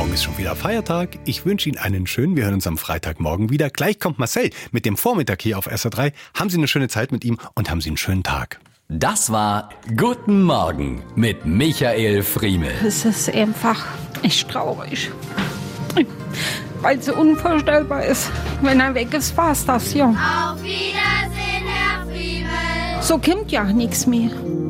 Morgen ist schon wieder Feiertag. Ich wünsche Ihnen einen schönen, wir hören uns am Freitagmorgen wieder. Gleich kommt Marcel mit dem Vormittag hier auf SR3. Haben Sie eine schöne Zeit mit ihm und haben Sie einen schönen Tag. Das war Guten Morgen mit Michael Friemel. Es ist einfach echt traurig, weil es unvorstellbar ist. Wenn er weg ist, war's das, ja. Auf Wiedersehen, Herr Friemel. So kommt ja nichts mehr.